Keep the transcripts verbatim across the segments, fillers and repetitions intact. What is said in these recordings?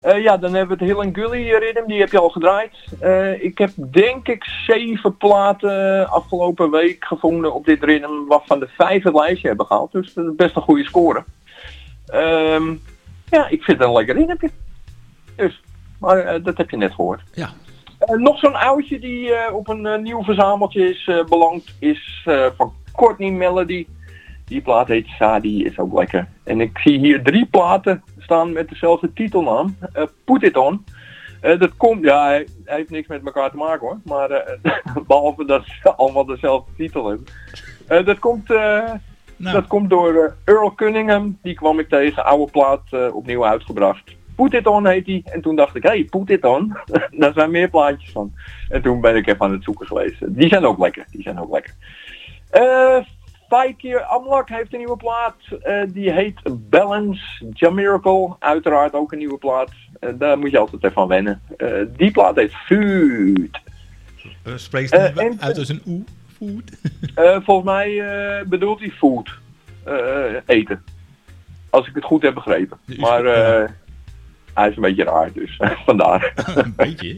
Uh, ja, dan hebben we het Hill and Gully Rhythm, die heb je al gedraaid. Uh, ik heb denk ik zeven platen afgelopen week gevonden op dit rhythm, waarvan de vijf het lijstje hebben gehaald. Dus dat is best een goede score. Um, ja, ik vind het een lekker rhythmpje. Dus, maar uh, dat heb je net gehoord. Ja. Uh, nog zo'n oudje die uh, op een uh, nieuw verzameltje is uh, beland, is uh, van Courtney Melody. Die plaat heet Sadie, is ook lekker. En ik zie hier drie platen staan met dezelfde titelnaam. Uh, Put It On. Uh, dat komt, ja, hij, hij heeft niks met elkaar te maken hoor. Maar uh, behalve dat ze allemaal dezelfde titel hebben. Uh, dat, komt, uh, nou. dat komt door uh, Earl Cunningham. Die kwam ik tegen, oude plaat uh, opnieuw uitgebracht. Put It On heet die. En toen dacht ik, hé, hey, Put It On. Daar zijn meer plaatjes van. En toen ben ik even aan het zoeken geweest. Die zijn ook lekker, die zijn ook lekker. Uh, Fikir Amlak heeft een nieuwe plaat. Uh, die heet Balance Jamiracle. Uiteraard ook een nieuwe plaat. Uh, daar moet je altijd even aan wennen. Uh, die plaat heet Food. Uh, Spreekt het uh, uit als een oe? Food? uh, volgens mij uh, bedoelt hij food. Uh, eten. Als ik het goed heb begrepen. Dus, maar uh, ja. Hij is een beetje raar, dus vandaar. Een beetje?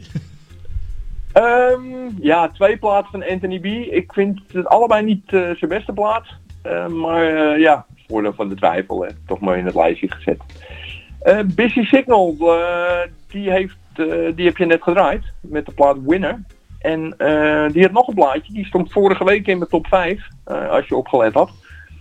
Um, ja, twee platen van Anthony B. Ik vind het allebei niet uh, zijn beste plaat. Uh, maar uh, ja, voordeel van de twijfel, hè. Toch maar in het lijstje gezet. Uh, Busy Signal, uh, die, heeft, uh, die heb je net gedraaid met de plaat Winner. En uh, die had nog een plaatje, die stond vorige week in de top vijf, uh, als je opgelet had.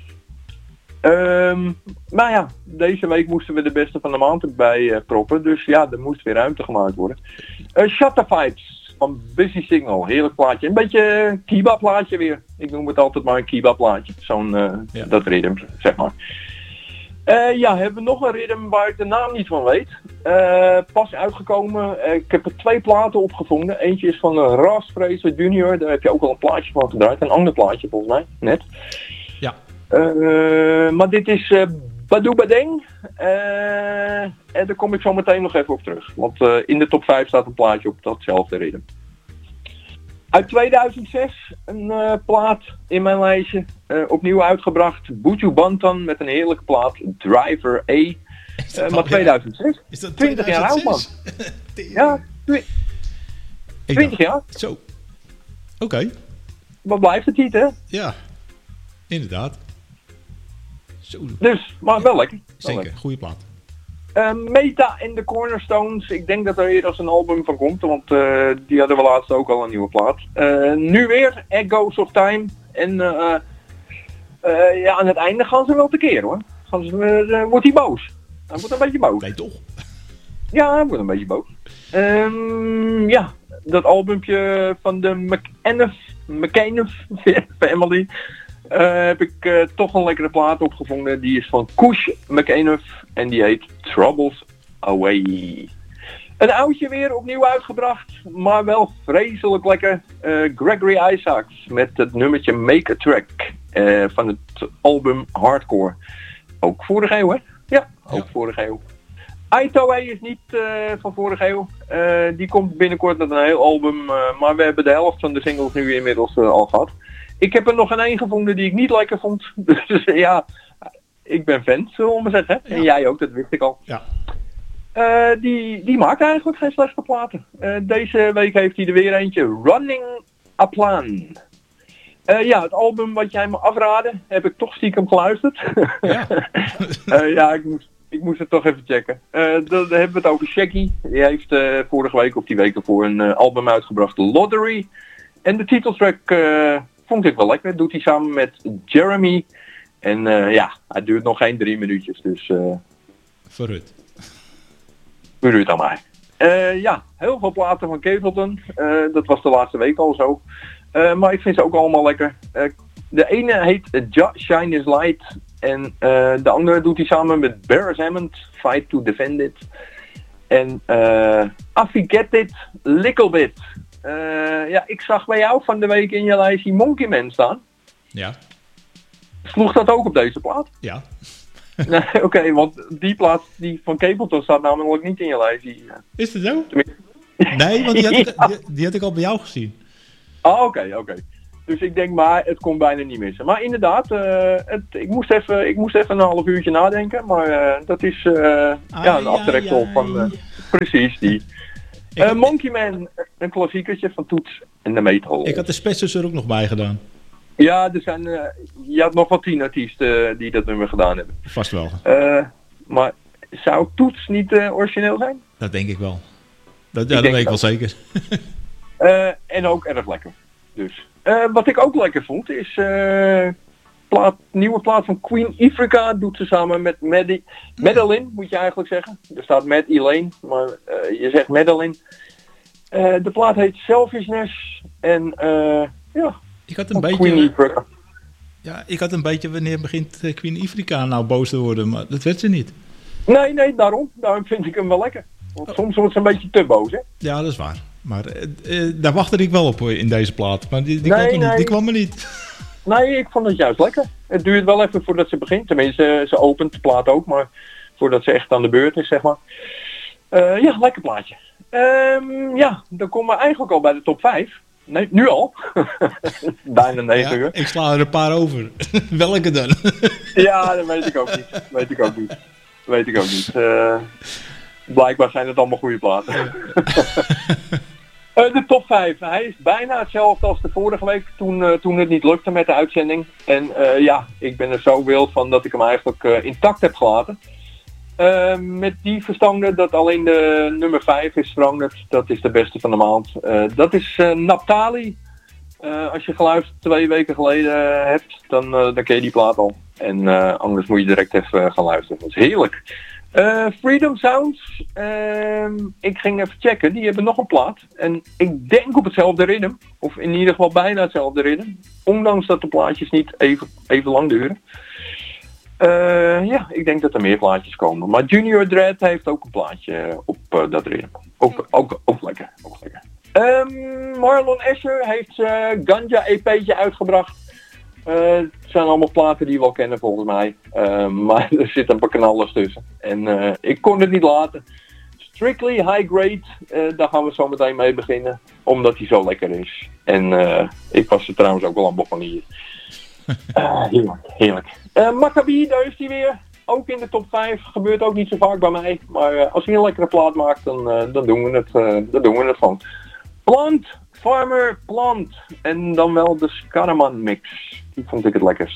Um, maar ja, deze week moesten we de beste van de maand erbij uh, proppen. Dus ja, er moest weer ruimte gemaakt worden. Uh, Shutter Vibes van Busy Signal, heerlijk plaatje. Een beetje een Kiba plaatje weer. Ik noem het altijd maar een Kiba plaatje. Zo'n, uh, ja. dat rhythm, zeg maar. Uh, ja, hebben we nog een rhythm waar ik de naam niet van weet. Uh, pas uitgekomen. Uh, ik heb er twee platen opgevonden. Eentje is van uh, Ras Fraser junior Daar heb je ook al een plaatje van gedraaid. Een ander plaatje volgens mij, net. Ja. Uh, maar dit is uh, Badoo Badeng. Uh, en daar kom ik zo meteen nog even op terug. Want uh, in de top vijf staat een plaatje op datzelfde rhythm. Uit tweeduizend zes een uh, plaat in mijn lijstje. Uh, opnieuw uitgebracht. Buju Banton met een heerlijke plaat. Driver A. Uh, maar tweeduizend zes. Is dat twintig jaar oud, man. Ja, twi- twintig jaar. Zo. Oké. Okay. Wat blijft het niet, hè? Ja, inderdaad. Zo. Dus, maar wel lekker. Zeker, wel lekker. Goeie plaat. Uh, Meta en de Cornerstones. Ik denk dat er hier als een album van komt, want uh, die hadden we laatst ook al een nieuwe plaat. Uh, nu weer Echoes of Time. En uh, uh, ja, aan het einde gaan ze wel tekeer hoor. Gaan ze, uh, wordt hij boos. Hij wordt een beetje boos. Nee toch? Ja, hij wordt een beetje boos. Um, ja, dat albumpje van de McAnuff, McAnuff Family. Uh, heb ik uh, toch een lekkere plaat opgevonden. Die is van Kush McAnuff en die heet Troubles Away. Een oudje weer opnieuw uitgebracht, maar wel vreselijk lekker. Uh, Gregory Isaacs met het nummertje Make a Track uh, van het album Hardcore. Ook vorige eeuw, hè? Ja, ook ja. vorige eeuw. Itoe is niet uh, van vorige eeuw. Uh, die komt binnenkort met een heel album, uh, maar we hebben de helft van de singles nu inmiddels uh, al gehad. Ik heb er nog een één gevonden die ik niet lekker vond. Dus ja, ik ben fan, zullen we maar zeggen. Ja. En jij ook, dat wist ik al. Ja. Uh, die, die maakt eigenlijk geen slechte platen. Uh, deze week heeft hij er weer eentje. Running a Plan. Uh, ja, het album wat jij me afraadde, heb ik toch stiekem geluisterd. Ja, uh, ja ik, moest, ik moest het toch even checken. Uh, dan, dan hebben we het over Shaggy. Die heeft uh, vorige week of die week ervoor een uh, album uitgebracht, Lottery. En de titeltrack uh, vond ik wel lekker. Doet hij samen met Jeremy. En uh, ja, hij duurt nog geen drie minuutjes. Dus uh, verrut. Verrut aan mij. Uh, ja, heel veel platen van Capleton. Uh, dat was de laatste week al zo. Uh, maar ik vind ze ook allemaal lekker. Uh, de ene heet Just Shine His Light. En uh, de andere doet hij samen met Beres Hammond. Fight to Defend It. En uh, I Forget It, Little Bit. Uh, ja, ik zag bij jou van de week in je lijstje Monkey Man staan. Ja. Sloeg dat ook op deze plaat? Ja. Nee, oké, okay, want die plaat die van Capleton staat namelijk niet in je lijstje. Is het zo? Nee, want die had, ik, die, die had ik al bij jou gezien. Ah, oké, okay, oké. Okay. Dus ik denk maar, het kon bijna niet missen. Maar inderdaad, uh, het, ik, moest even, ik moest even een half uurtje nadenken. Maar uh, dat is uh, ai, ja, een aftreksel van... Uh, precies, die. Uh, had, Monkey Man, een klassiekertje van Toets en de Meethol. Ik had de Spetsers er ook nog bij gedaan. Ja, er zijn, uh, je had nog wel tien artiesten die dat nummer gedaan hebben. Vast wel. Uh, maar zou Toets niet uh, origineel zijn? Dat denk ik wel. Dat, ja, dat weet ik wel zeker. uh, en ook erg lekker. Dus. Uh, wat ik ook lekker vond is uh, plaat, nieuwe plaat van Queen Ifrica doet ze samen met Maddie, Madeline, moet je eigenlijk zeggen. Er staat Mad Elaine, maar uh, je zegt Madeline. Uh, de plaat heet Selfishness en uh, ja, ik had een Queen beetje, Ifrica. Ja, ik had een beetje wanneer begint Queen Ifrica nou boos te worden, maar dat werd ze niet. Nee, nee, daarom. Daarom vind ik hem wel lekker. Want oh. soms wordt ze een beetje te boos, hè? Ja, dat is waar. Maar uh, uh, daar wachtte ik wel op in deze plaat. Maar die, die, nee, kwam, er nee. niet, die kwam er niet. Nee, ik vond het juist lekker. Het duurt wel even voordat ze begint. Tenminste, ze opent de plaat ook. Maar voordat ze echt aan de beurt is, zeg maar. Uh, ja, lekker plaatje. Um, ja, dan komen we eigenlijk al bij de top vijf. Nee, nu al. Bijna negen ja, uur. Ik sla er een paar over. Welke dan? Ja, dat weet ik ook niet. Weet ik ook niet. Weet ik ook niet. Uh, blijkbaar zijn het allemaal goede platen. uh, de top vijf. Hij is bijna hetzelfde als de vorige week toen, uh, toen het niet lukte met de uitzending. En uh, ja, ik ben er zo wild van dat ik hem eigenlijk uh, intact heb gelaten. Uh, met die verstande dat alleen de nummer vijf is veranderd. Dat is de beste van de maand. Uh, dat is uh, Naphtali. Uh, als je geluisterd twee weken geleden uh, hebt, dan, uh, dan ken je die plaat al. En uh, anders moet je direct even uh, gaan luisteren. Dat is heerlijk. Uh, Freedom Sounds. Uh, ik ging even checken. Die hebben nog een plaat. En ik denk op hetzelfde ritme. Of in ieder geval bijna hetzelfde ritme. Ondanks dat de plaatjes niet even, even lang duren. Uh, ja, ik denk dat er meer plaatjes komen. Maar Junior Dread heeft ook een plaatje op uh, dat ritme. Ook, ook, ook lekker. Ook lekker. Um, Marlon Asher heeft zijn uh, Ganja E P'tje uitgebracht. Uh, het zijn allemaal platen die we wel kennen volgens mij. Uh, maar er zitten een paar knallers tussen. En uh, ik kon het niet laten. Strictly High Grade, uh, daar gaan we zo meteen mee beginnen. Omdat hij zo lekker is. En uh, ik was er trouwens ook wel aan begonnen hier. Uh, heerlijk, heerlijk. Uh, Maccabi, daar is hij weer. Ook in de top vijf. Gebeurt ook niet zo vaak bij mij. Maar uh, als hij een lekkere plaat maakt, dan, uh, dan, doen, we het, uh, dan doen we het van. Plant, Farmer, Plant. En dan wel de Scaraman mix. Die vond ik het lekkerst.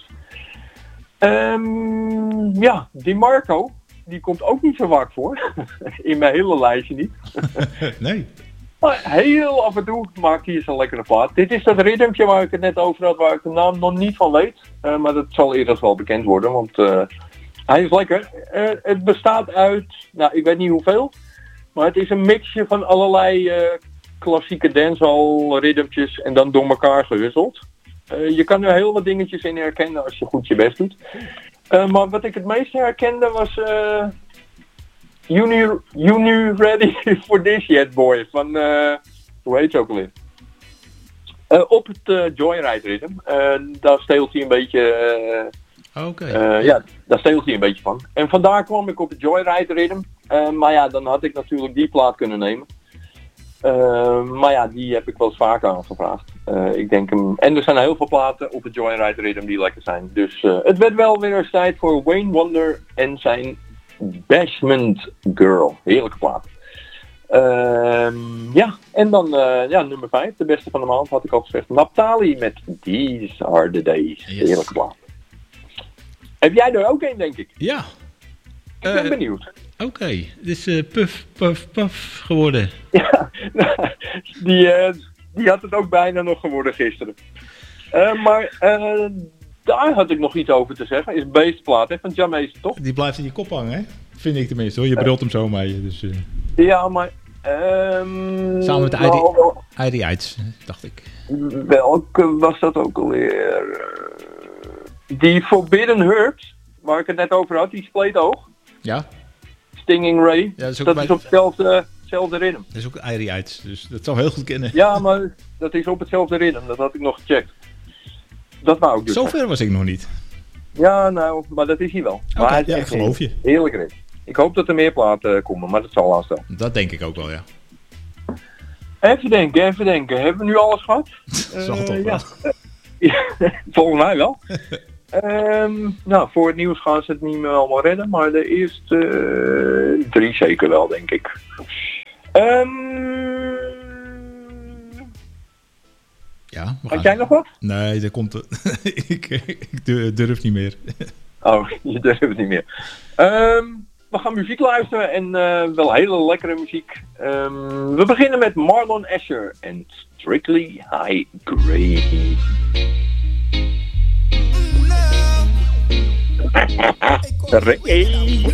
Um, ja, Di Marco. Die komt ook niet zo vaak voor. In mijn hele lijstje niet. Nee. Maar heel af en toe maakt hij eens een lekkere plaat. Dit is dat ritmetje waar ik het net over had, waar ik de naam nog niet van weet. Uh, maar dat zal eerder wel bekend worden, want uh, hij is lekker. Uh, het bestaat uit, nou ik weet niet hoeveel, maar het is een mixje van allerlei uh, klassieke dancehall ritmpjes en dan door elkaar gehusseld. Uh, je kan er heel wat dingetjes in herkennen als je goed je best doet. Uh, maar wat ik het meeste herkende was... Uh, You New, you new Ready for This Yet Boy van, uh, hoe heet ze ook alweer? Uh, op het uh, Joyride ritme, uh, daar steelt hij een beetje, uh, Oké. Okay. Uh, ja, daar steelt hij een beetje van. En vandaar kwam ik op het Joyride ritme, uh, maar ja, dan had ik natuurlijk die plaat kunnen nemen. Uh, maar ja, die heb ik wel eens vaker aangevraagd. Uh, ik denk hem, en er zijn heel veel platen op het Joyride ritme die lekker zijn. Dus uh, het werd wel weer eens tijd voor Wayne Wonder en zijn Bashment Girl. Heerlijke plaat. Uh, ja, en dan uh, ja, nummer vijf, de beste van de maand, had ik al gezegd. Naphtali met These Are The Days. Yes. Heerlijke plaat. Heb jij er ook een, denk ik? Ja. Ik ben uh, benieuwd. Oké, okay. Het is uh, Puff, Puff, Puff geworden. Ja, die, uh, die had het ook bijna nog geworden gisteren. Uh, maar uh, daar had ik nog iets over te zeggen. Is Beestplaat, hè, van Jamees, toch? Die blijft in je kop hangen, hè? Vind ik tenminste, hoor. Je brult hem zo mee. Dus, uh... Ja, maar... Um, Samen met de nou, I D Eids, dacht ik. Welke was dat ook alweer? Die Forbidden Herbs, waar ik het net over had, die spleet oog. Ja. Stinging Ray. Ja, dat is, dat bij... is op hetzelfde, hetzelfde ritme. Dat is ook I D Eids, dus dat zou heel goed kennen. Ja, maar dat is op hetzelfde ritme. Dat had ik nog gecheckt. Dat wou ik dus. Zover was ik nog niet. Ja, nou, maar dat is hij wel. Okay, maar hij is ja, ik geloof je. Heerlijk rit. Ik hoop dat er meer platen komen, maar dat zal haast wel. Dat denk ik ook wel, ja. Even denken, even denken. Hebben we nu alles gehad? Zal uh, toch ja. wel. Volgens mij wel. um, nou, voor het nieuws gaan ze het niet meer allemaal redden, maar de eerste uh, drie zeker wel, denk ik. Um, ja, we had jij nog wat? Nee, dat komt... ik, ik durf niet meer. Oh, je durft het niet meer. Um, we gaan muziek luisteren en uh, wel hele lekkere muziek. Um, we beginnen met Marlon Asher en Strictly High Grade. Reggae.